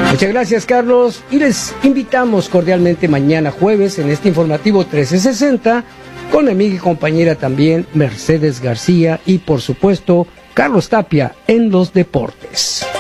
Muchas gracias, Carlos, y les invitamos cordialmente mañana jueves en este informativo 1360 con mi amiga y compañera también Mercedes García y por supuesto Carlos Tapia en los deportes.